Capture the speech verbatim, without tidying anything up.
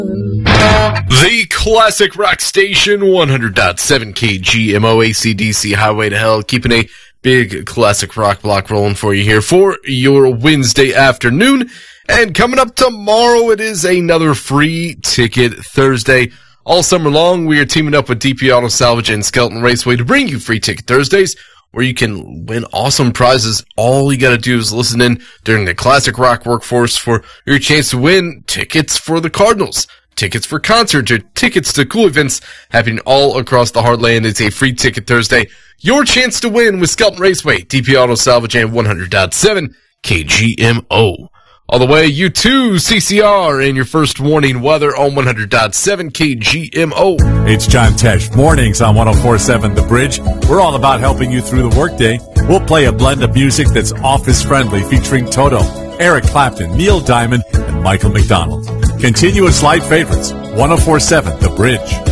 The Classic Rock Station, one hundred point seven K G M O A C D C Highway to Hell, keeping a big classic rock block rolling for you here for your Wednesday afternoon. And coming up tomorrow, it is another free ticket Thursday. All summer long, we are teaming up with D P Auto Salvage and Skelton Raceway to bring you Free Ticket Thursdays, where you can win awesome prizes. All you got to do is listen in during the Classic Rock Workforce for your chance to win tickets for the Cardinals, tickets for concerts, or tickets to cool events happening all across the heartland. It's a Free Ticket Thursday. Your chance to win with Skelton Raceway, D P Auto Salvage, and one hundred point seven K G M O. All the way, you too, C C R, and your first warning weather on one hundred point seven K G M O. It's John Tesh. Mornings on one oh four point seven The Bridge. We're all about helping you through the workday. We'll play a blend of music that's office-friendly, featuring Toto, Eric Clapton, Neil Diamond, and Michael McDonald. Continuous light favorites. one oh four point seven The Bridge.